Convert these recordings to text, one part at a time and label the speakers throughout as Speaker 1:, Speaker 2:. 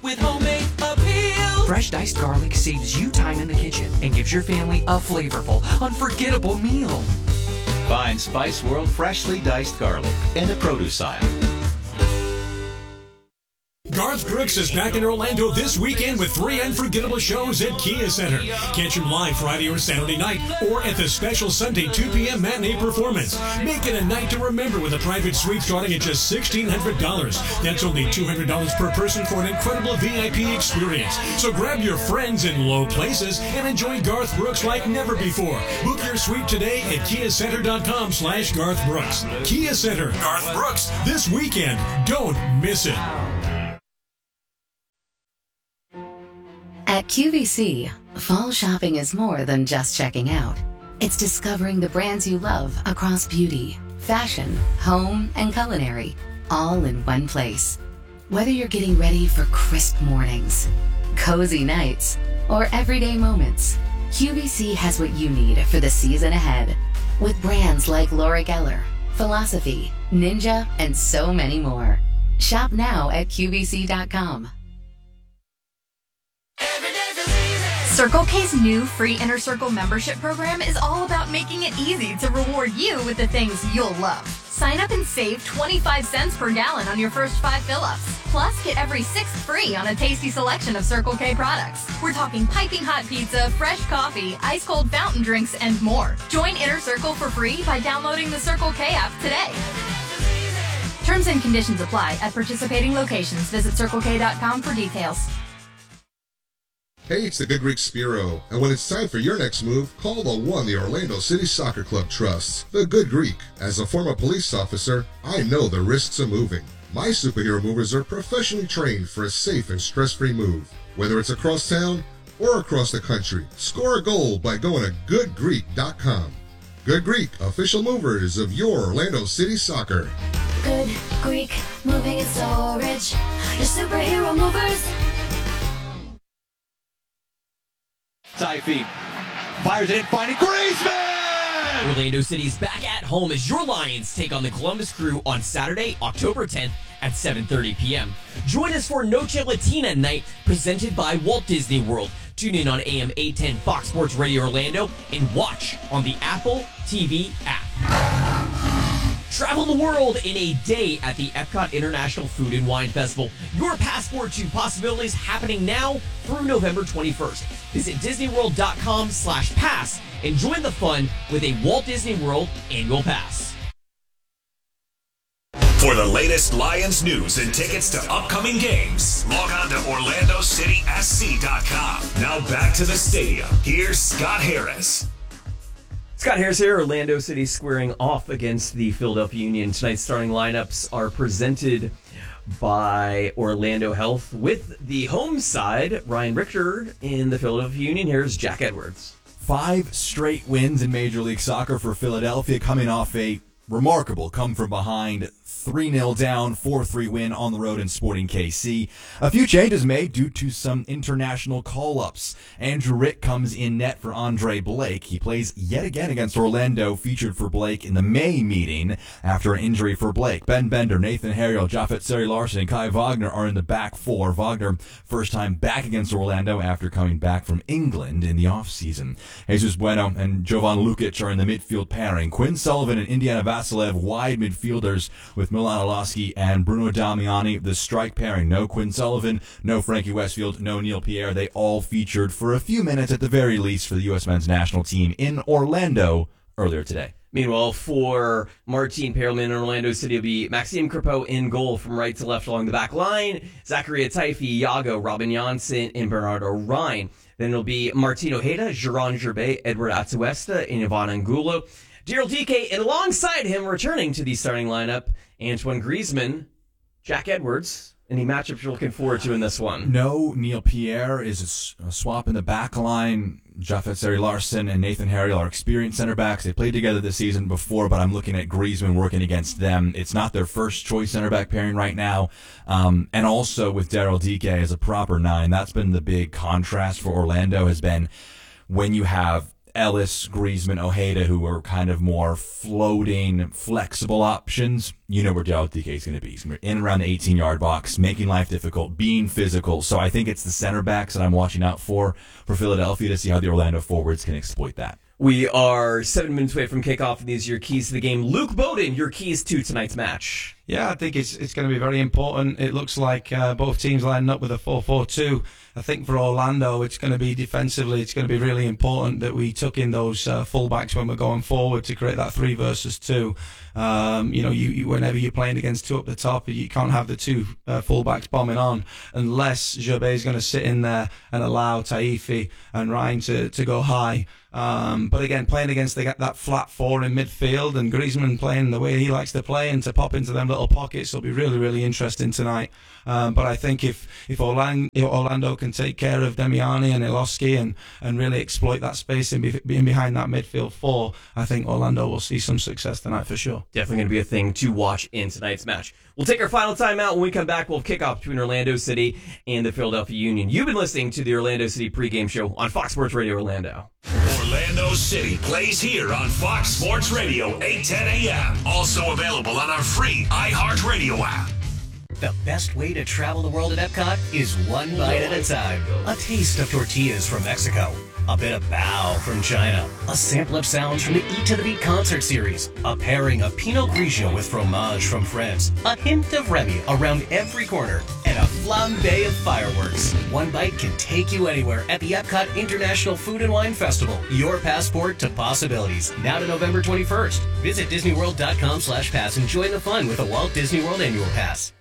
Speaker 1: with homemade appeal.
Speaker 2: Fresh diced garlic saves you time in the kitchen and gives your family a flavorful, unforgettable meal.
Speaker 3: Find Spice World freshly diced garlic in the produce aisle.
Speaker 4: Garth Brooks is back in Orlando this weekend with 3 unforgettable shows at Kia Center. Catch him live Friday or Saturday night or at the special Sunday 2 p.m. matinee performance. Make it a night to remember with a private suite starting at just $1,600. That's only $200 per person for an incredible VIP experience. So grab your friends in low places and enjoy Garth Brooks like never before. Book your suite today at KiaCenter.com/Garth Brooks. Kia Center, Garth Brooks, this weekend. Don't miss it.
Speaker 5: At QVC, fall shopping is more than just checking out. It's discovering the brands you love across beauty, fashion, home, and culinary, all in one place. Whether you're getting ready for crisp mornings, cozy nights, or everyday moments, QVC has what you need for the season ahead. With brands like Laura Geller, Philosophy, Ninja, and so many more. Shop now at QVC.com.
Speaker 6: Circle K's new free Inner Circle membership program is all about making it easy to reward you with the things you'll love. Sign up and save 25 cents per gallon on your first 5 fill-ups. Plus, get every 6th free on a tasty selection of Circle K products. We're talking piping hot pizza, fresh coffee, ice-cold fountain drinks, and more. Join Inner Circle for free by downloading the Circle K app today. Terms and conditions apply at participating locations. Visit CircleK.com for details.
Speaker 7: Hey, it's the Good Greek Spiro, and when it's time for your next move, call the one the Orlando City Soccer Club trusts, the Good Greek. As a former police officer, I know the risks of moving. My superhero movers are professionally trained for a safe and stress-free move. Whether it's across town or across the country, score a goal by going to goodgreek.com. Good Greek, official movers of your Orlando City Soccer.
Speaker 8: Good Greek, moving and storage, your superhero movers.
Speaker 9: Taifi fires it in, finding Griezmann!
Speaker 10: Orlando City's back at home as your Lions take on the Columbus Crew on Saturday, October 10th at 7:30 p.m. Join us for Noche Latina night presented by Walt Disney World. Tune in on AM 810 Fox Sports Radio Orlando and watch on the Apple TV app. Travel the world in a day at the Epcot International Food and Wine Festival. Your passport to possibilities happening now through November 21st. Visit DisneyWorld.com/pass and join the fun with a Walt Disney World annual pass.
Speaker 11: For the latest Lions news and tickets to upcoming games, log on to OrlandoCitySC.com. Now back to the stadium. Here's Scott Harris.
Speaker 10: Scott Harris here, Orlando City squaring off against the Philadelphia Union. Tonight's starting lineups are presented by Orlando Health with the home side, Ryan Richter in the Philadelphia Union. Here's Jack Edwards.
Speaker 12: 5 straight wins in Major League Soccer for Philadelphia, coming off a remarkable come from behind 3-0 down, 4-3 win on the road in Sporting KC. A few changes made due to some international call-ups. Andrew Rick comes in net for Andre Blake. He plays yet again against Orlando, featured for Blake in the May meeting after an injury for Blake. Ben Bender, Nathan Harriel, Japhet Seri-Larsen, and Kai Wagner are in the back four. Wagner, first time back against Orlando after coming back from England in the offseason. Jesus Bueno and Jovan Lukic are in the midfield pairing. Quinn Sullivan and Indiana Vasilev, wide midfielders, with Milan Olaski and Bruno Damiani, the strike pairing. No Quinn Sullivan, no Frankie Westfield, no Neil Pierre. They all featured for a few minutes at the very least for the U.S. men's national team in Orlando earlier today.
Speaker 10: Meanwhile, for Martin Perelman in Orlando City, will be Maxime Crepeau in goal from right to left along the back line. Zachary Taifi, Iago, Robin Janssen, and Bernardo Ryan. Then it'll be Martin Ojeda, Geron Gervais, Edward Atuesta, and Ivan Angulo. Daryl Dike, and alongside him, returning to the starting lineup, Antoine Griezmann, Jack Edwards. Any matchups you're looking forward to in this one?
Speaker 12: No, Neil Pierre is a swap in the back line. Japhet Seri-Larsen and Nathan Harriel are experienced center backs. They played together this season before, but I'm looking at Griezmann working against them. It's not their first choice center back pairing right now. And also with Daryl Dike as a proper 9, that's been the big contrast for Orlando, has been when you have Ellis, Griezmann, Ojeda, who are kind of more floating, flexible options, you know where Diallo DK is going to be. He's going to be in around the 18-yard box, making life difficult, being physical. So I think it's the center backs that I'm watching out for Philadelphia to see how the Orlando forwards can exploit that.
Speaker 10: We are 7 minutes away from kickoff, and these are your keys to the game. Luke Bowden, your keys to tonight's match.
Speaker 13: Yeah, I think it's going to be very important. It looks like both teams lining up with a 4-4-2. I think for Orlando, it's going to be defensively, it's going to be really important that we tuck in those fullbacks when we're going forward to create that 3 versus 2. You whenever you're playing against 2 up the top, you can't have the 2 fullbacks bombing on unless Gervais is going to sit in there and allow Taifi and Ryan to go high. But again, playing against that flat 4 in midfield and Griezmann playing the way he likes to play and to pop into them little pockets will be really, really interesting tonight. But I think if Orlando can take care of Demiani and Iloski and really exploit that space in behind that midfield 4, I think Orlando will see some success tonight for sure.
Speaker 10: Definitely going to be a thing to watch in tonight's match. We'll take our final timeout. When we come back, we'll kick off between Orlando City and the Philadelphia Union. You've been listening to the Orlando City pregame show on Fox Sports Radio Orlando.
Speaker 11: Orlando City plays here on Fox Sports Radio, 8:10 a.m. Also available on our free iHeartRadio app.
Speaker 14: The best way to travel the world at Epcot is one bite at a time. A taste of tortillas from Mexico. A bit of bao from China. A sample of sounds from the Eat to the Beat concert series. A pairing of Pinot Grigio with fromage from France. A hint of Remy around every corner. And a flambe of fireworks. One bite can take you anywhere at the Epcot International Food and Wine Festival. Your passport to possibilities. Now to November 21st. Visit DisneyWorld.com/pass and join the fun with a Walt Disney World Annual Pass.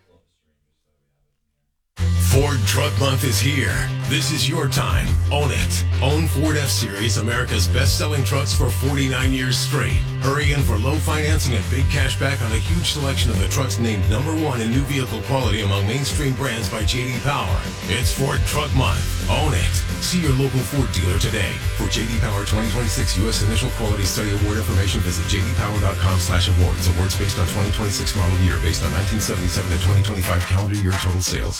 Speaker 15: Ford Truck Month is here. This is your time. Own it. Own Ford F-Series, America's best-selling trucks for 49 years straight. Hurry in for low financing and big cash back on a huge selection of the trucks named #1 in new vehicle quality among mainstream brands by J.D. Power. It's Ford Truck Month. Own it. See your local Ford dealer today. For J.D. Power 2026 U.S. Initial Quality Study Award information, visit jdpower.com/awards. Awards based on 2026 model year, based on 1977 to 2025 calendar year total sales.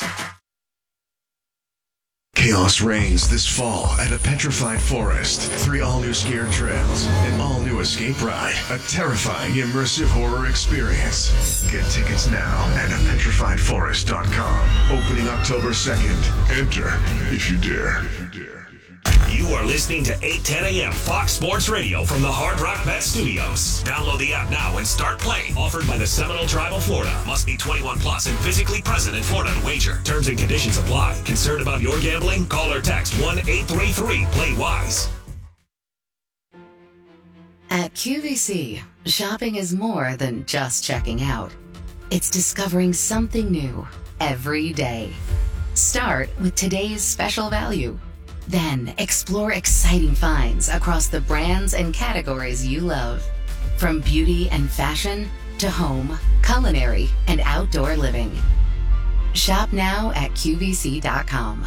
Speaker 16: Chaos reigns this fall at a petrified forest. 3 all-new scared trails, an all-new escape ride, a terrifying immersive horror experience. Get tickets now at petrifiedforest.com. Opening October 2nd. Enter if you dare.
Speaker 11: You are listening to 8:10 a.m. Fox Sports Radio from the Hard Rock Bet Studios. Download the app now and start playing. Offered by the Seminole Tribe of Florida. Must be 21 plus and physically present in Florida to wager. Terms and conditions apply. Concerned about your gambling? Call or text 1-833-PLAY-WISE.
Speaker 5: At QVC, shopping is more than just checking out. It's discovering something new every day. Start with today's special value. Then explore exciting finds across the brands and categories you love. From beauty and fashion to home, culinary, and outdoor living. Shop now at QVC.com.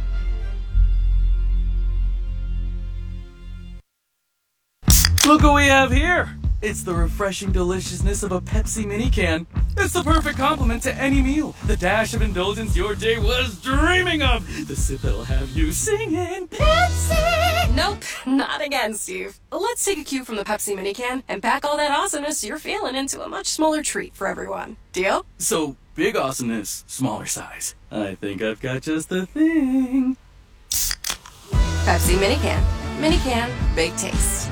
Speaker 17: Look what we have here! It's the refreshing deliciousness of a Pepsi mini can. It's the perfect complement to any meal. The dash of indulgence your day was dreaming of. The sip that'll have you singing Pepsi!
Speaker 18: Nope, not again, Steve. Let's take a cue from the Pepsi mini can and pack all that awesomeness you're feeling into a much smaller treat for everyone. Deal?
Speaker 17: So, big awesomeness, smaller size. I think I've got just the thing.
Speaker 18: Pepsi mini can. Mini can, big taste.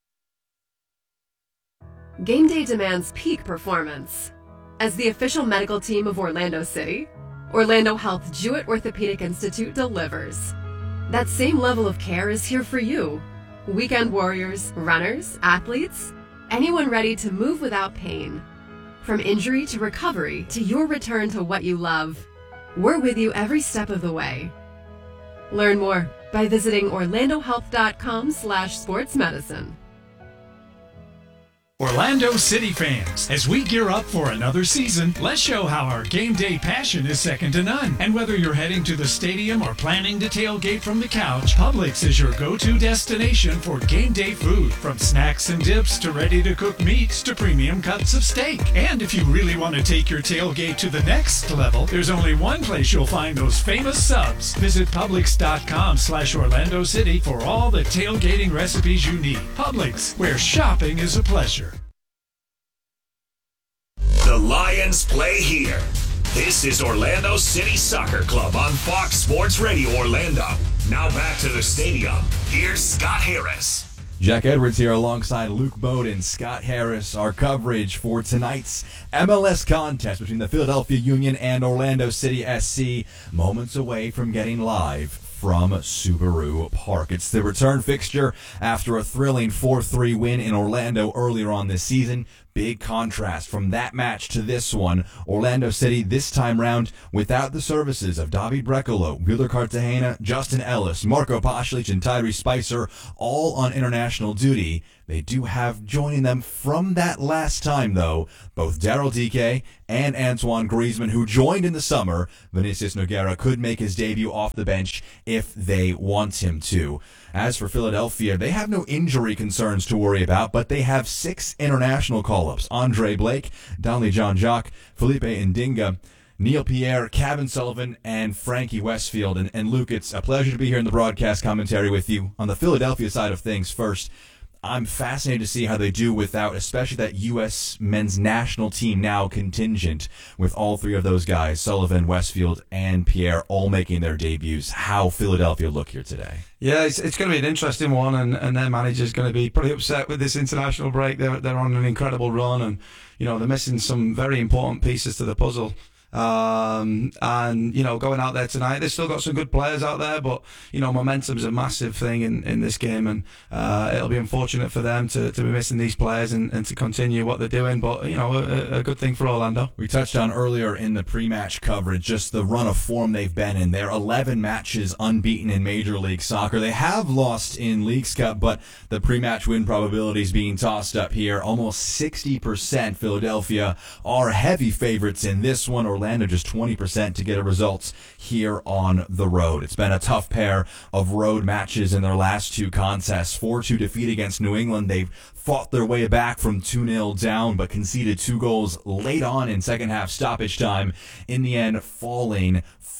Speaker 19: Game day demands peak performance. As the official medical team of Orlando City, Orlando Health Jewett Orthopedic Institute delivers. That same level of care is here for you. Weekend warriors, runners, athletes, anyone ready to move without pain. From injury to recovery to your return to what you love, we're with you every step of the way. Learn more by visiting orlandohealth.com/sportsmedicine.
Speaker 4: Orlando City fans, as we gear up for another season, let's show how our game day passion is second to none. And whether you're heading to the stadium or planning to tailgate from the couch, Publix is your go-to destination for game day food. From snacks and dips to ready-to-cook meats to premium cuts of steak. And if you really want to take your tailgate to the next level, there's only one place you'll find those famous subs. Visit Publix.com/Orlando City for all the tailgating recipes you need. Publix, where shopping is a pleasure.
Speaker 11: The Lions play here. This is Orlando City Soccer Club on Fox Sports Radio Orlando. Now back to the stadium. Here's Scott Harris.
Speaker 12: Jack Edwards here alongside Luke Bowden, Scott Harris. Our coverage for tonight's MLS contest between the Philadelphia Union and Orlando City SC, moments away from getting live from Subaru Park. It's the return fixture after a thrilling 4-3 win in Orlando earlier on this season. Big contrast from that match to this one. Orlando City this time round without the services of David Brecolo, Wheeler Cartagena, Justin Ellis, Marco Pasalic, and Tyrese Spicer, all on international duty. They do have joining them from that last time, though, both Daryl Dike and Antoine Griezmann, who joined in the summer. Vinicius Nogueira could make his debut off the bench if they want him to. As for Philadelphia, they have no injury concerns to worry about, but they have 6 international call-ups. Andre Blake, Donley John-Jacques, Felipe Ndinga, Neil Pierre, Kevin Sullivan, and Frankie Westfield. And Luke, it's a pleasure to be here in the broadcast commentary with you. On the Philadelphia side of things first, I'm fascinated to see how they do without, especially that U.S. men's national team now contingent, with all 3 of those guys, Sullivan, Westfield, and Pierre, all making their debuts. How Philadelphia look here today?
Speaker 13: Yeah, it's going to be an interesting one, and their manager's going to be pretty upset with this international break. They're on an incredible run, and they're missing some very important pieces to the puzzle. And going out there tonight, they've still got some good players out there, but momentum's a massive thing in this game, and it'll be unfortunate for them to be missing these players and to continue what they're doing, but a good thing for Orlando.
Speaker 12: We touched on earlier in the pre-match coverage just the run of form they've been in. They're 11 matches unbeaten in Major League Soccer. They have lost in Leagues Cup, but the pre-match win probabilities being tossed up here, almost 60%. Philadelphia are heavy favorites in this one. Orlando just 20% to get a result here on the road. It's been a tough pair of road matches in their last 2 contests. 4-2 defeat against New England. They've fought their way back from 2-0 down, but conceded 2 goals late on in second half stoppage time. In the end, falling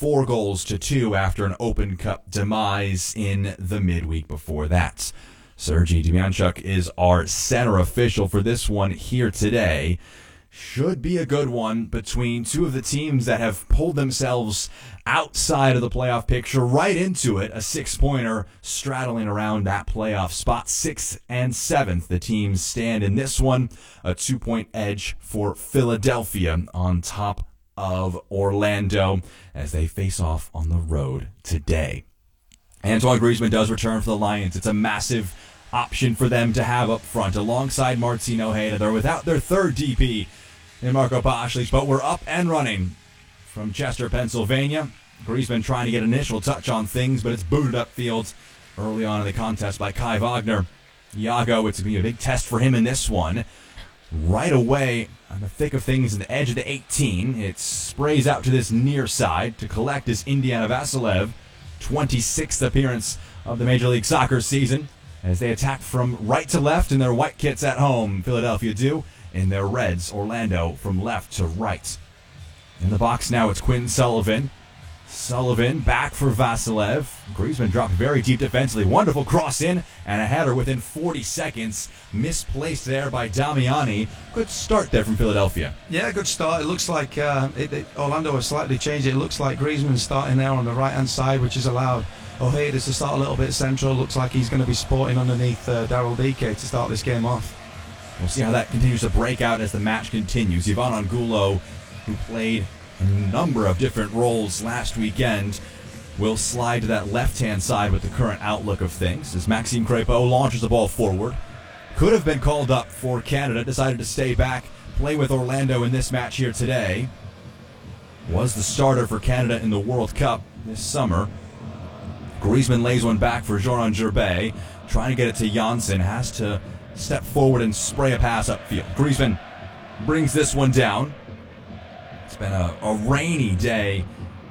Speaker 12: 4-2 after an Open Cup demise in the midweek before that. Sergei Demianchuk is our center official for this one here today. Should be a good one between 2 of the teams that have pulled themselves outside of the playoff picture, right into it. A 6-pointer straddling around that playoff spot. 6th and 7th, the teams stand in this one. A 2-point edge for Philadelphia on top of Orlando as they face off on the road today. Antoine Griezmann does return for the Lions. It's a massive option for them to have up front alongside Martin Ojeda. They're without their 3rd DP in Marco Pasalic, but we're up and running from Chester, Pennsylvania. Griezmann trying to get an initial touch on things, but it's booted upfield early on in the contest by Kai Wagner. Iago, it's going to be a big test for him in this one. Right away, on the thick of things, in the edge of the 18, it sprays out to this near side to collect is Indiana Vassilev, 26th appearance of the Major League Soccer season, as they attack from right to left in their white kits at home. Philadelphia do. In their reds, Orlando from left to right. In the box now, it's Quinn Sullivan. Sullivan back for Vassilev. Griezmann dropped very deep defensively. Wonderful cross in and a header within 40 seconds. Misplaced there by Damiani. Good start there from Philadelphia.
Speaker 13: Yeah, good start. It looks like Orlando has slightly changed it. It looks like Griezmann starting there on the right-hand side, which has allowed Ojeda to start a little bit central. Looks like he's going to be sporting underneath Daryl Dike to start this game off.
Speaker 12: We'll see how that continues to break out as the match continues. Yvonne Angulo, who played a number of different roles last weekend, will slide to that left-hand side with the current outlook of things as Maxime Crépeau launches the ball forward. Could have been called up for Canada, decided to stay back, play with Orlando in this match here today. Was the starter for Canada in the World Cup this summer. Griezmann lays one back for Joran Gervais, trying to get it to Janssen, has to step forward and spray a pass upfield. Griezmann brings this one down. It's been a rainy day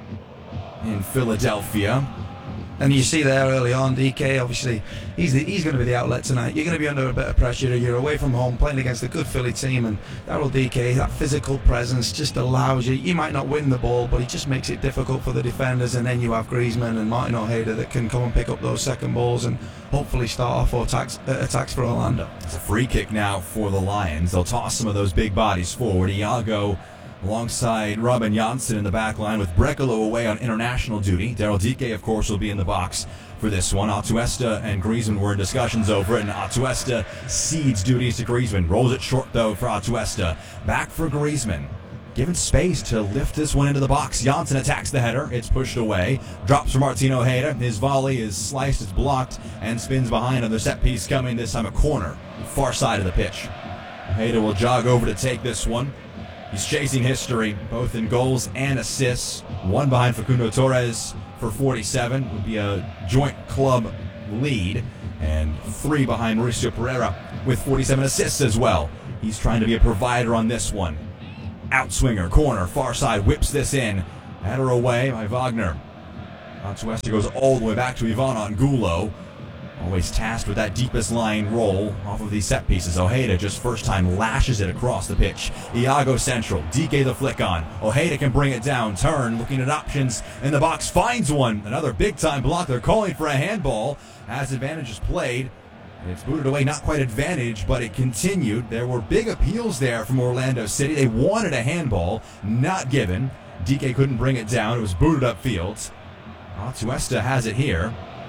Speaker 12: in Philadelphia.
Speaker 13: And you see there early on, DK, obviously, he's going to be the outlet tonight. You're going to be under a bit of pressure. You're away from home, playing against a good Philly team, and Daryl DK, that physical presence just allows you might not win the ball, but he just makes it difficult for the defenders, and then you have Griezmann and Martin Ojeda that can come and pick up those second balls and hopefully start off attacks for Orlando.
Speaker 12: It's a free kick now for the Lions. They'll toss some of those big bodies forward. Iago alongside Robin Janssen in the back line with Brekalo away on international duty. Daryl Dike, of course, will be in the box for this one. Atuesta and Griezmann were in discussions over it, and Atuesta cedes duties to Griezmann. Rolls it short, though, for Atuesta. Back for Griezmann. Given space to lift this one into the box. Janssen attacks the header. It's pushed away. Drops for Martin Ojeda. His volley is sliced, it's blocked, and spins behind on the set piece coming, this time a corner. Far side of the pitch. Ojeda will jog over to take this one. He's chasing history, both in goals and assists. One behind Facundo Torres for 47, would be a joint club lead, and 3 behind Mauricio Pereira with 47 assists as well. He's trying to be a provider on this one. Outswinger, corner, far side, whips this in. Header away by Wagner. Atuesta goes all the way back to Ivan Angulo. Always tasked with that deepest line roll off of these set pieces. Ojeda just first time lashes it across the pitch. Iago central. DK the flick on. Ojeda can bring it down. Turn, looking at options in the box. Finds one. Another big time block. They're calling for a handball as advantage is played. It's booted away. Not quite advantage, but it continued. There were big appeals there from Orlando City. They wanted a handball. Not given. DK couldn't bring it down. It was booted upfield. Atuesta has it here.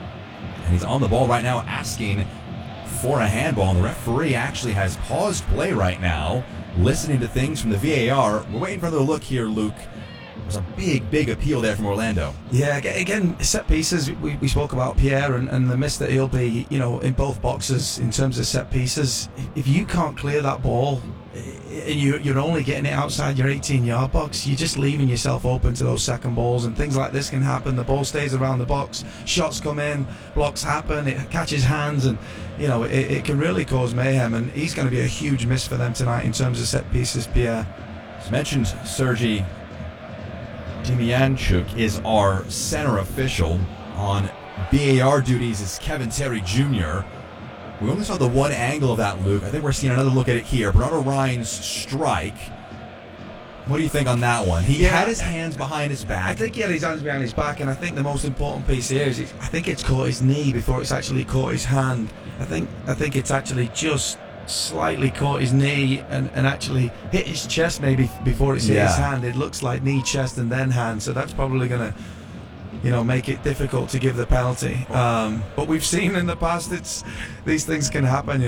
Speaker 12: And he's on the ball right now asking for a handball. And the referee actually has paused play right now, listening to things from the VAR. We're waiting for another look here, Luke. There's a big appeal there from Orlando.
Speaker 13: Yeah, again, set pieces, we spoke about Pierre and the miss that he'll be, in both boxes in terms of set pieces. If you can't clear that ball and you're only getting it outside your 18-yard box, you're just leaving yourself open to those second balls, and things like this can happen. The ball stays around the box, shots come in, blocks happen, it catches hands, and it can really cause mayhem, and he's going to be a huge miss for them tonight in terms of set pieces, Pierre.
Speaker 12: As mentioned, Sergei Demianchuk is our center official. On VAR duties is Kevin Terry Jr. We only saw the one angle of that, Luke. I think we're seeing another look at it here. Bernardo Ryan's strike. What do you think on that one? He had his hands behind his back.
Speaker 13: I think he had his hands behind his back, and I think the most important piece here is I think it's caught his knee before it's actually caught his hand. I think it's actually just slightly caught his knee and actually hit his chest maybe before it's hit his hand. It looks like knee, chest, and then hand, so that's probably going to make it difficult to give the penalty. But we've seen in the past these things can happen.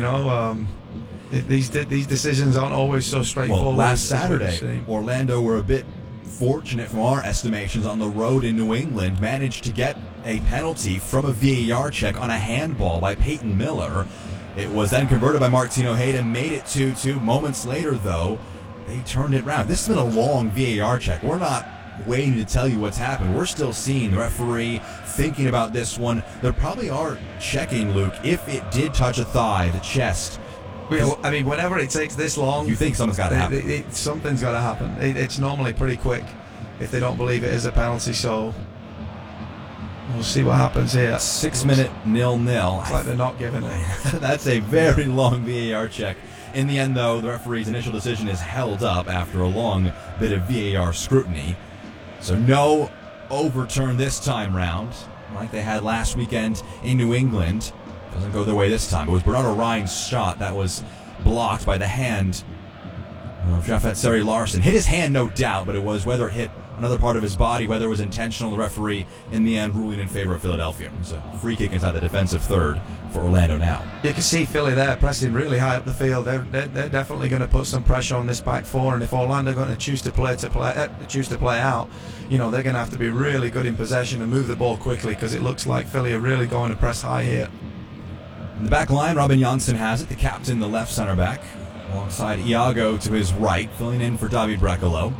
Speaker 13: These decisions aren't always so straightforward.
Speaker 12: Well, last Saturday, Orlando were a bit fortunate from our estimations on the road in New England, managed to get a penalty from a VAR check on a handball by Peyton Miller. It was then converted by Martin Ojeda, made it 2-2. Moments later, though, they turned it around. This has been a long VAR check. We're not waiting to tell you what's happened. We're still seeing the referee thinking about this one. They probably are checking, Luke, if it did touch a thigh, the chest.
Speaker 13: I mean, whenever it takes this long,
Speaker 12: you think something's got to happen.
Speaker 13: Something's got to happen. It's normally pretty quick if they don't believe it is a penalty, so we'll see what happens here.
Speaker 12: 6-minute 0-0.
Speaker 13: It's like they're not giving it.
Speaker 12: That's a very long VAR check. In the end, though, the referee's initial decision is held up after a long bit of VAR scrutiny. So no overturn this time round, like they had last weekend in New England. Doesn't go their way this time. It was Bernardo Ryan's shot that was blocked by the hand of Jafet Seri Larson. Hit his hand, no doubt, but it was whether it hit another part of his body, whether it was intentional. The referee, in the end, ruling in favor of Philadelphia. It was a free kick inside the defensive third for Orlando now.
Speaker 13: You can see Philly there pressing really high up the field. They're definitely going to put some pressure on this back four, and if Orlando are going to choose to play out, they're going to have to be really good in possession and move the ball quickly, because it looks like Philly are really going to press high here.
Speaker 12: In the back line, Robin Janssen has it, the captain, the left center back, alongside Iago to his right, filling in for David Brekalo.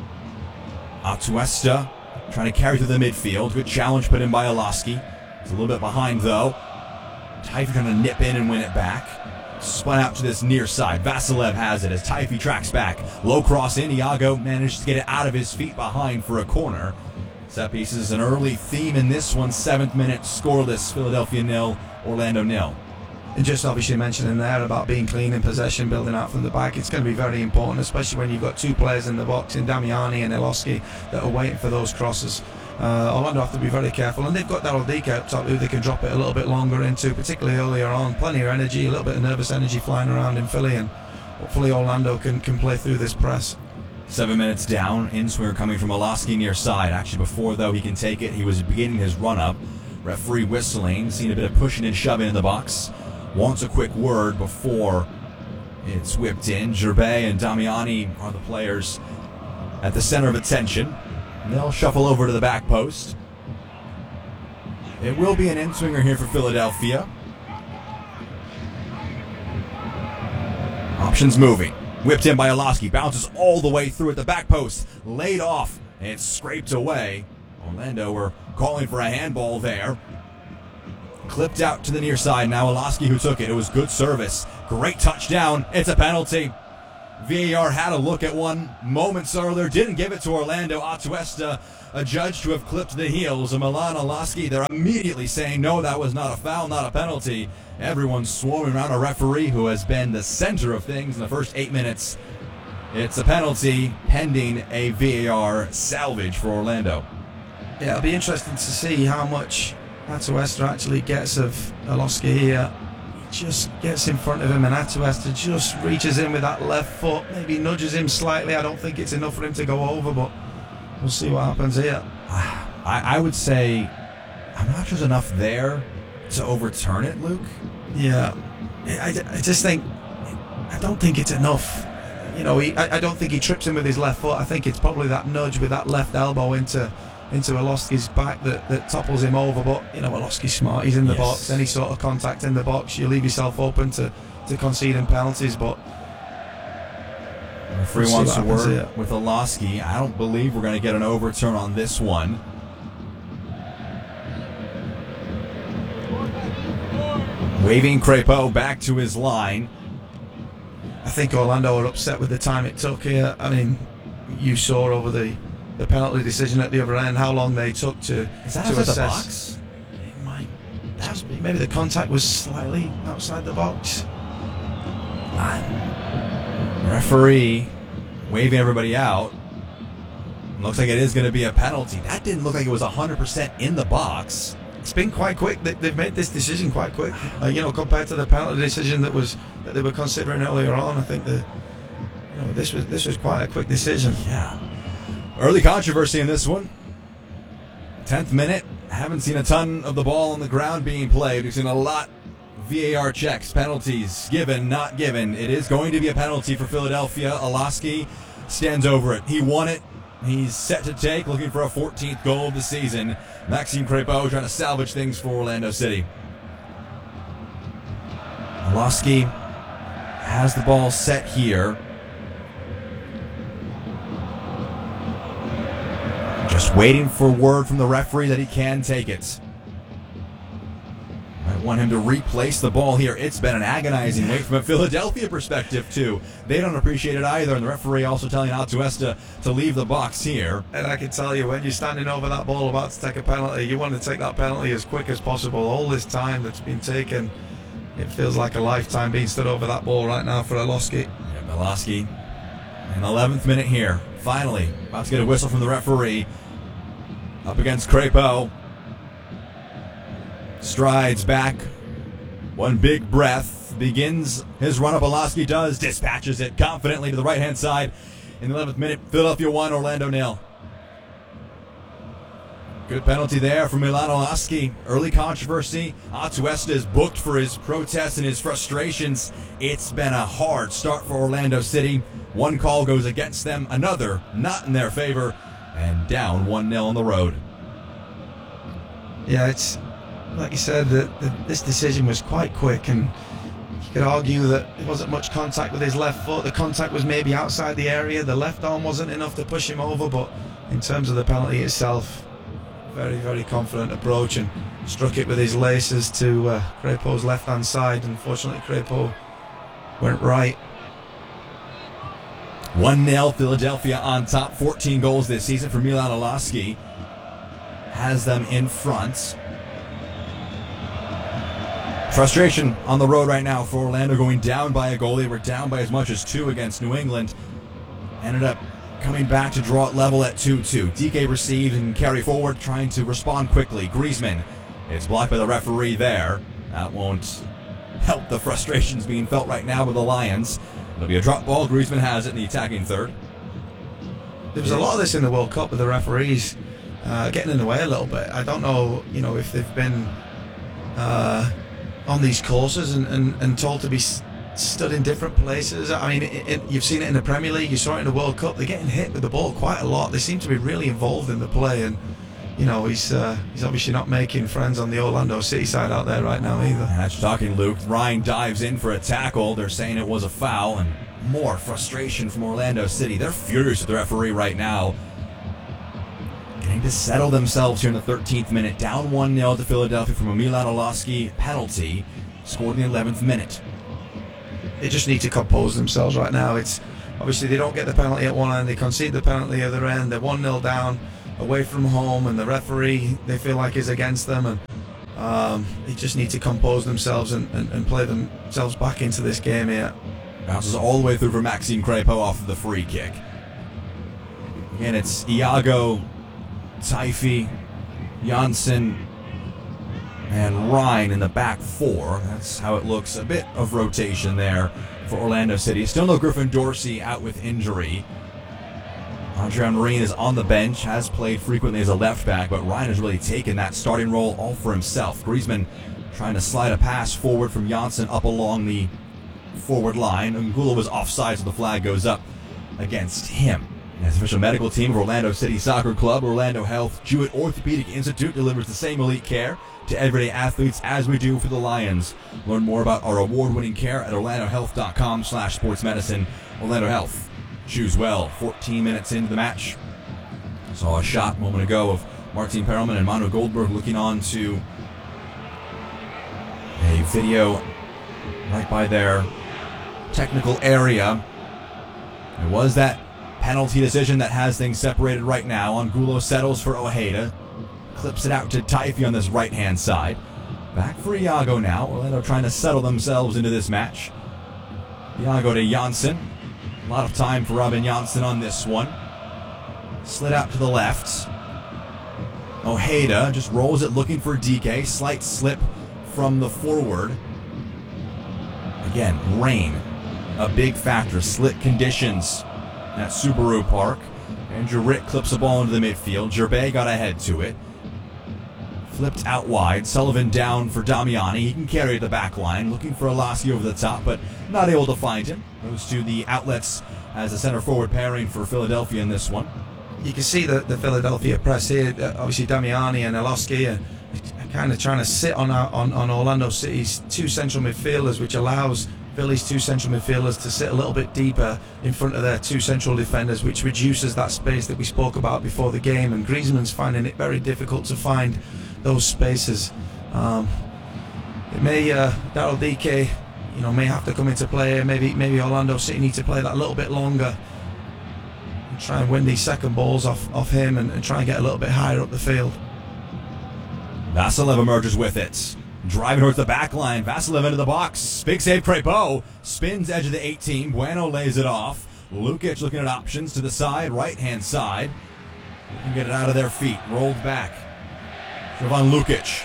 Speaker 12: Atuesta trying to carry through the midfield. Good challenge put in by Olaski. He's a little bit behind, though. Typhon trying to nip in and win it back. spun out to this near side. Vasilev has it as Taifi tracks back. Low cross in. Iago managed to get it out of his feet behind for a corner. Set piece is an early theme in this one. 7th minute, scoreless. Philadelphia 0, Orlando 0.
Speaker 13: And just obviously mentioning there about being clean in possession, building out from the back, it's going to be very important, especially when you've got two players in the box, in Damiani and Eloski, that are waiting for those crosses. Orlando have to be very careful, and they've got Daryl Dike up top who they can drop it a little bit longer into, particularly earlier on. Plenty of energy, a little bit of nervous energy flying around in Philly, and hopefully Orlando can play through this press.
Speaker 12: 7 minutes down, in-swinger coming from Eloski near side. Actually, before, though, he can take it, he was beginning his run-up. Referee whistling, seen a bit of pushing and shoving in the box. Wants a quick word before it's whipped in. Gervais and Damiani are the players at the center of attention. And they'll shuffle over to the back post. It will be an in-swinger here for Philadelphia. Options moving. Whipped in by Eloski. Bounces all the way through at the back post. Laid off. And it's scraped away. Orlando were calling for a handball there. Clipped out to the near side. Now Eloski who took it. It was good service. Great touchdown. It's a penalty. VAR had a look at one moments earlier. Didn't give it to Orlando. Atuesta adjudged to have clipped the heels of Milan Eloski. They're immediately saying, no, that was not a foul, not a penalty. Everyone's swarming around a referee who has been the center of things in the first 8 minutes. It's a penalty pending a VAR salvage for Orlando.
Speaker 13: Yeah, it'll be interesting to see how much Atuesta actually gets of Eloski here. He just gets in front of him, and Atuesta just reaches in with that left foot, maybe nudges him slightly. I don't think it's enough for him to go over, but we'll see what happens here.
Speaker 12: I would say I'm not sure there's enough there to overturn it, Luke.
Speaker 13: Yeah, I just think, I don't think it's enough. You know, I don't think he trips him with his left foot. I think it's probably that nudge with that left elbow into Eloski's back that topples him over. But, you know, Eloski's smart. He's in the box. Any sort of contact in the box, you leave yourself open to conceding penalties. But
Speaker 12: the referee wants to work with Eloski. I don't believe we're going to get an overturn on this one. Waving Crepeau back to his line.
Speaker 13: I think Orlando are upset with the time it took here. I mean, you saw over the penalty decision at the other end how long they took to assess.
Speaker 12: The box?
Speaker 13: It might. Maybe the contact was slightly outside the box.
Speaker 12: Referee waving everybody out. Looks like it is going to be a penalty. That didn't look like it was 100% in the box.
Speaker 13: It's been quite quick. They've made this decision quite quick. You know, compared to the penalty decision that they were considering earlier on. I think this was quite a quick decision.
Speaker 12: Yeah. Early controversy in this one. 10th minute. Haven't seen a ton of the ball on the ground being played. We've seen a lot of VAR checks, penalties, given, not given. It is going to be a penalty for Philadelphia. Eloski stands over it. He won it. He's set to take, looking for a 14th goal of the season. Maxime Crepeau trying to salvage things for Orlando City. Eloski has the ball set here. Just waiting for word from the referee that he can take it. I want him to replace the ball here. It's been an agonizing wait from a Philadelphia perspective, too. They don't appreciate it either, and the referee also telling Atuesta to leave the box here.
Speaker 13: And I can tell you, when you're standing over that ball about to take a penalty, you want to take that penalty as quick as possible. All this time that's been taken, it feels like a lifetime being stood over that ball right now for Eloski.
Speaker 12: Yeah, Eloski in the 11th minute here. Finally, about to get a whistle from the referee. Up against Crepeau. Strides back. One big breath. Begins his run-up. Eloski does. Dispatches it confidently to the right-hand side. In the 11th minute, Philadelphia 1, Orlando 0. Good penalty there from Milan Eloski. Early controversy. Atuesta is booked for his protests and his frustrations. It's been a hard start for Orlando City. One call goes against them. Another not in their favor. And down 1-0 on the road.
Speaker 13: Yeah, it's like you said, this decision was quite quick, and you could argue that there wasn't much contact with his left foot. The contact was maybe outside the area. The left arm wasn't enough to push him over, but in terms of the penalty itself, very, very confident approach, and struck it with his laces to Crepeau's left-hand side. Unfortunately, Crepeau went right.
Speaker 12: 1-0 Philadelphia on top. 14 goals this season for Milan Olaski. Has them in front. Frustration on the road right now for Orlando, going down by a goal. They were down by as much as 2 against New England. Ended up coming back to draw it level at 2-2. DK received and carry forward, trying to respond quickly. Griezmann is blocked by the referee there. That won't help the frustrations being felt right now with the Lions. It'll be a drop ball. Griezmann has it in the attacking third.
Speaker 13: There was a lot of this in the World Cup with the referees getting in the way a little bit. I don't know, if they've been on these courses and told to be stood in different places. I mean, you've seen it in the Premier League, you saw it in the World Cup. They're getting hit with the ball quite a lot. They seem to be really involved in the play, and he's obviously not making friends on the Orlando City side out there right now either.
Speaker 12: That's talking, Luke. Ryan dives in for a tackle. They're saying it was a foul, and more frustration from Orlando City. They're furious with the referee right now. Getting to settle themselves here in the 13th minute. Down 1-0 to Philadelphia from a Milan Olaski penalty. Scored in the 11th minute.
Speaker 13: They just need to compose themselves right now. It's obviously they don't get the penalty at one end. They concede the penalty at the other end. They're 1-0 down away from home, and the referee, they feel like, is against them. And they just need to compose themselves and play themselves back into this game here.
Speaker 12: Bounces all the way through for Maxime Crépeau off of the free kick. Again, it's Iago, Taifi, Janssen, and Ryan in the back 4. That's how it looks. A bit of rotation there for Orlando City. Still no Griffin Dorsey, out with injury. Andre Henry is on the bench, has played frequently as a left back, but Ryan has really taken that starting role all for himself. Griezmann trying to slide a pass forward from Janssen up along the forward line. Angulo was offside, so the flag goes up against him. As official medical team of Orlando City Soccer Club, Orlando Health Jewett Orthopedic Institute delivers the same elite care to everyday athletes as we do for the Lions. Learn more about our award-winning care at orlandohealth.com/sportsmedicine. Orlando Health. Choose well. 14 minutes into the match. Saw a shot a moment ago of Martin Perelman and Manu Goldberg looking on to a video right by their technical area. It was that penalty decision that has things separated right now. Angulo settles for Ojeda. Clips it out to Taifi on this right-hand side. Back for Iago now. Orlando trying to settle themselves into this match. Iago to Janssen. A lot of time for Robin Janssen on this one. Slid out to the left. Ojeda just rolls it looking for DK. Slight slip from the forward. Again, rain. A big factor. Slick conditions at Subaru Park. Andrew Ritt clips the ball into the midfield. Gervais got ahead to it. Flipped out wide. Sullivan down for Damiani. He can carry the back line. Looking for Olaski over the top, but not able to find him. Goes to the outlets as a center forward pairing for Philadelphia in this one.
Speaker 13: You can see the Philadelphia press here. Obviously, Damiani and Olaski are kind of trying to sit on Orlando City's 2 central midfielders, which allows Philly's 2 central midfielders to sit a little bit deeper in front of their 2 central defenders, which reduces that space that we spoke about before the game. And Griezmann's finding it very difficult to find those spaces. It may Daryl DK, may have to come into play. Maybe Orlando City need to play that a little bit longer and try and win these second balls off him and try and get a little bit higher up the field.
Speaker 12: Vasilev emerges with it. Driving towards the back line. Vasilev into the box. Big save, Crépeau. Spins edge of the 18. Bueno lays it off. Lukic looking at options to the side, right-hand side. Can get it out of their feet. Rolled back. Jovan Lukic.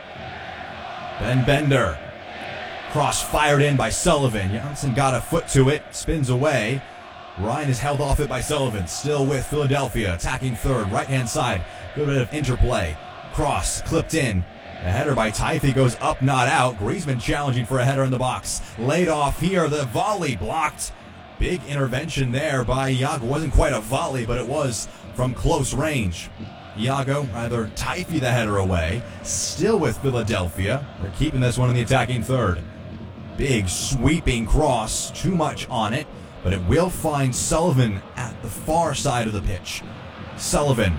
Speaker 12: Ben Bender. Cross fired in by Sullivan. Janssen got a foot to it. Spins away. Ryan is held off it by Sullivan. Still with Philadelphia. Attacking third. Right-hand side. Good bit of interplay. Cross clipped in. The header by Taifi goes up, not out. Griezmann challenging for a header in the box. Laid off here. The volley blocked. Big intervention there by Iago. Wasn't quite a volley, but it was from close range. Iago, rather Taifi the header away. Still with Philadelphia. They're keeping this one in the attacking third. Big sweeping cross. Too much on it, but it will find Sullivan at the far side of the pitch. Sullivan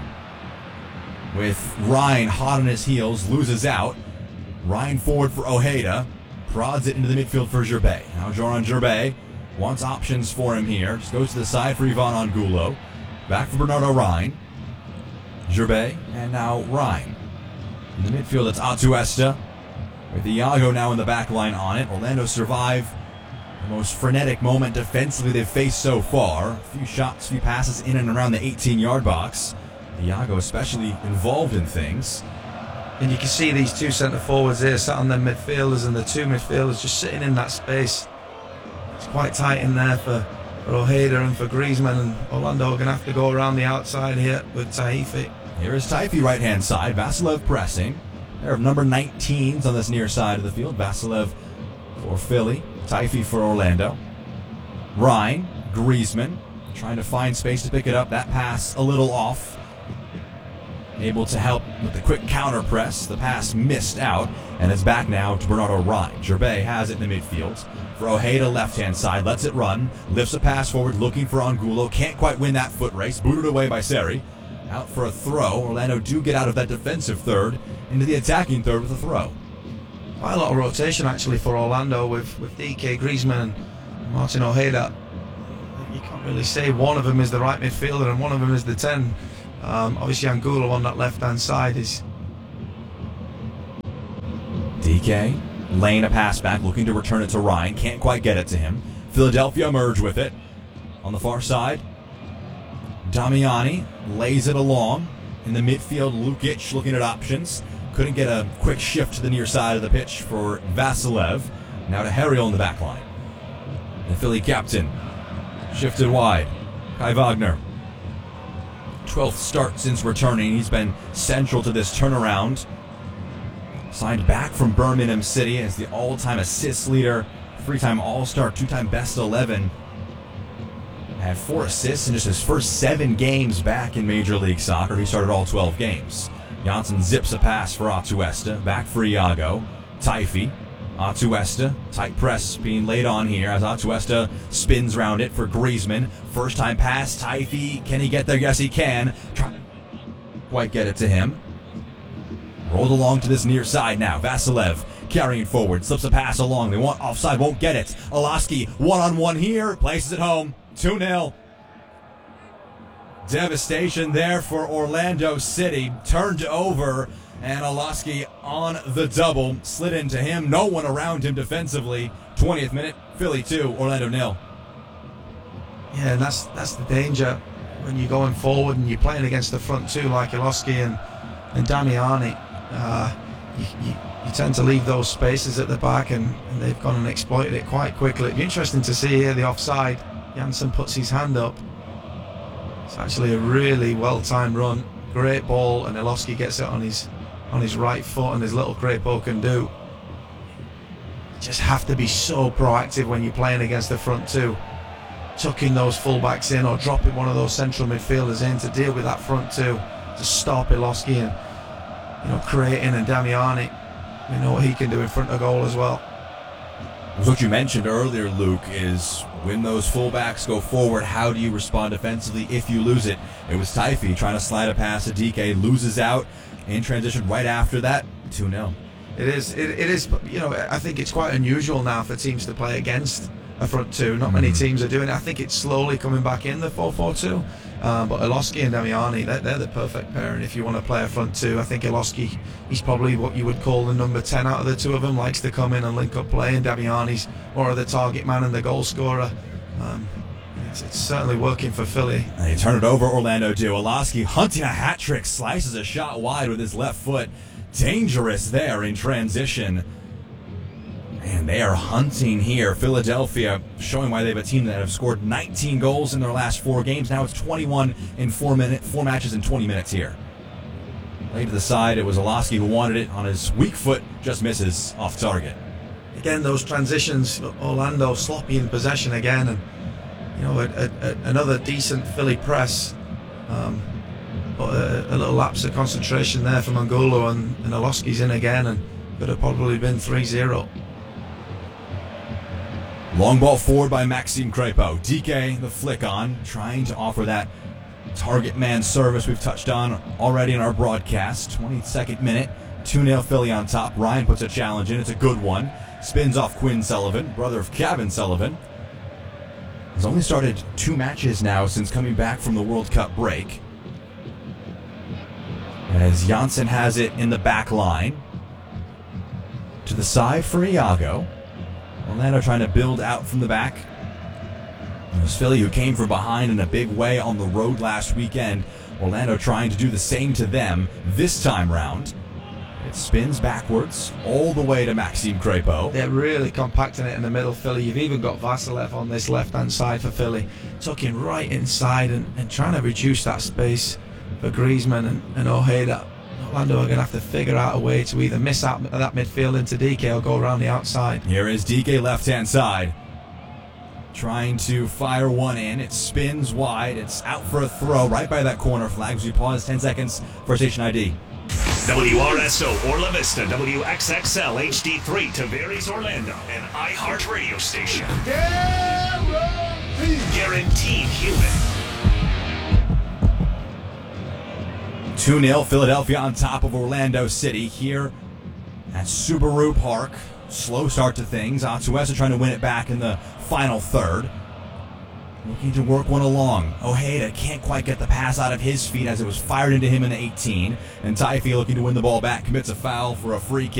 Speaker 12: with Ryan hot on his heels, loses out. Ryan forward for Ojeda. prods it into the midfield for Gerbet. Now Joran Gerbet wants options for him here. Just goes to the side for Ivan Angulo. Back for Bernardo Rijn. Gerbet, and now Rijn. In the midfield, it's Atuesta. With Iago now in the back line on it. Orlando survive the most frenetic moment defensively they've faced so far. A few shots, few passes in and around the 18-yard box. Iago especially involved in things.
Speaker 13: And you can see these two centre forwards here sat on their midfielders, and the two midfielders just sitting in that space. It's quite tight in there for Ojeda and for Griezmann, and Orlando are going to have to go around the outside here with Taifi.
Speaker 12: Here is Taifi right-hand side. Vasilev pressing. Pair of number 19s on this near side of the field. Vasilev for Philly. Taifi for Orlando. Rijn, Griezmann, trying to find space to pick it up. That pass a little off. Able to help with the quick counter press. The pass missed out, and it's back now to Bernardo Rijn. Gerbet has it in the midfield. For Ojeda, left-hand side, lets it run. Lifts a pass forward, looking for Angulo. Can't quite win that foot race. Booted away by Seri. Out for a throw. Orlando do get out of that defensive third into the attacking third with a throw.
Speaker 13: Quite a lot of rotation actually for Orlando with DK, Griezmann and Martin Ojeda. You can't really say one of them is the right midfielder and one of them is the 10. Obviously Angulo on that left-hand side is...
Speaker 12: DK laying a pass back, looking to return it to Rijn. Can't quite get it to him. Philadelphia merge with it. On the far side, Damiani lays it along. In the midfield, Lukic looking at options. Couldn't get a quick shift to the near side of the pitch for Vasilev. Now to Heriol in the back line. The Philly captain shifted wide. Kai Wagner. 12th start since returning. He's been central to this turnaround. Signed back from Birmingham City as the all-time assist leader. 3-time All-Star, 2-time Best 11. Had 4 assists in just his first 7 games back in Major League Soccer. He started all 12 games. Janssen zips a pass for Atuesta. Back for Iago. Taifi. Atuesta. Tight press being laid on here as Atuesta spins around it for Griezmann. First time pass. Taifi. Can he get there? Yes, he can. Try to quite get it to him. Rolled along to this near side now. Vasilev carrying forward. Slips a pass along. They want offside. Won't get it. Olaski one-on-one here. Places it home. 2-0. Devastation there for Orlando City. Turned over, and Olaski on the double. Slid into him. No one around him defensively. 20th minute. Philly 2, Orlando 0.
Speaker 13: Yeah, and that's the danger when you're going forward and you're playing against the front two like Olaski and Damiani. You tend to leave those spaces at the back, and they've gone and exploited it quite quickly. It'd be interesting to see here the offside. Janssen puts his hand up. It's actually a really well-timed run. Great ball, and Eloski gets it on his right foot, and his little Crepo can do. You just have to be so proactive when you're playing against the front two. Tucking those fullbacks in or dropping one of those central midfielders in to deal with that front two. To stop Eloski and creating, and Damiani. We know what he can do in front of goal as well.
Speaker 12: What you mentioned earlier, Luke, is when those fullbacks go forward, how do you respond defensively if you lose it? It was Taifi trying to slide a pass to DK, loses out in transition right after that. 2-0.
Speaker 13: It is. I think it's quite unusual now for teams to play against a front two. Not many teams are doing it. I think it's slowly coming back in the 4-4-2. But Eloski and Damiani, they're the perfect pairing if you want to play a front two. I think Eloski, he's probably what you would call the number 10 out of the two of them. Likes to come in and link up play, and Damiani's more of the target man and the goal scorer. It's certainly working for Philly.
Speaker 12: They turn it over, Orlando do. Eloski hunting a hat trick, slices a shot wide with his left foot. Dangerous there in transition. And they are hunting here. Philadelphia showing why they have a team that have scored 19 goals in their last 4 games. Now it's 21 in 4 matches in 20 minutes here. Laid to the side, it was Olaski who wanted it on his weak foot, just misses off target.
Speaker 13: Again, those transitions, Orlando sloppy in possession again, and another decent Philly press. But a little lapse of concentration there from Angulo, and Olaski's in again, and could have probably been 3-0.
Speaker 12: Long ball forward by Maxime Crepo. DK, the flick on, trying to offer that target man service we've touched on already in our broadcast. 22nd minute. 2-0 Philly on top. Ryan puts a challenge in. It's a good one. Spins off Quinn Sullivan, brother of Kevin Sullivan. He's only started 2 matches now since coming back from the World Cup break. As Janssen has it in the back line. To the side for Iago. Orlando trying to build out from the back. It was Philly who came from behind in a big way on the road last weekend. Orlando trying to do the same to them this time round. It spins backwards all the way to Maxime Crepeau.
Speaker 13: They're really compacting it in the middle, Philly. You've even got Vasilev on this left-hand side for Philly, tucking right inside and trying to reduce that space for Griezmann and Ojeda. Orlando are going to have to figure out a way to either miss out that midfield into DK or go around the outside.
Speaker 12: Here is DK left-hand side. Trying to fire one in. It spins wide. It's out for a throw right by that corner flag. As we pause 10 seconds for station ID.
Speaker 11: WRSO Orla Vista, WXXL HD3 Tavares Orlando, an iHeart radio station. Guaranteed human.
Speaker 12: 2-0 Philadelphia on top of Orlando City here at Subaru Park. Slow start to things. Atuesta trying to win it back in the final third. Looking to work one along. Ojeda can't quite get the pass out of his feet as it was fired into him in the 18. And Taifi looking to win the ball back. Commits a foul for a free kick.